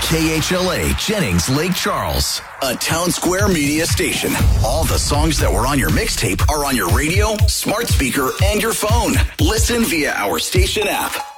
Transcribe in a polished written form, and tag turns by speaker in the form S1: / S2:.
S1: KHLA Jennings Lake Charles, a Town Square Media station. All the songs that were on your mixtape are on your radio, smart speaker, and your phone. Listen via our station app.